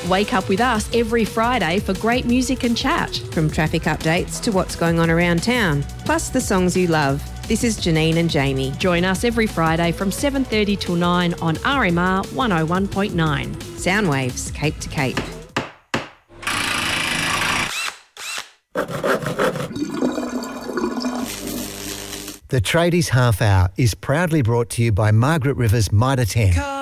Wake up with us every Friday for great music and chat. From traffic updates to what's going on around town, plus the songs you love. This is Janine and Jamie. Join us every Friday from 7:30 till 9 on RMR 101.9. Soundwaves, Cape to Cape. The Tradies Half Hour is proudly brought to you by Margaret River's Mitre 10.